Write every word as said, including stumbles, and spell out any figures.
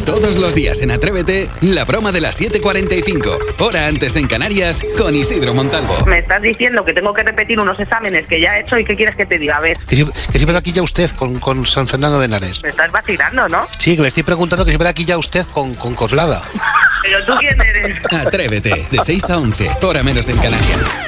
Todos los días en Atrévete, la broma de las siete cuarenta y cinco, hora antes en Canarias, con Isidro Montalvo. Me estás diciendo que tengo que repetir unos exámenes que ya he hecho y ¿qué quieres que te diga? A ver. Que si, que si va de aquí ya usted con, con San Fernando de Henares. Me estás vacilando, ¿no? Sí, que le estoy preguntando que si va de aquí ya usted con, con Coslada. ¿Pero tú quién eres? Atrévete, de seis a once, hora menos en Canarias.